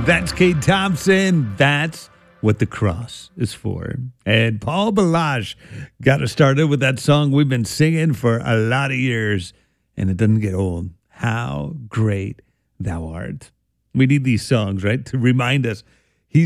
That's Kate Thompson. That's what the cross is for. And Paul Balash got us started with that song we've been singing for a lot of years, and it doesn't get old. How great thou art. We need these songs, right, to remind us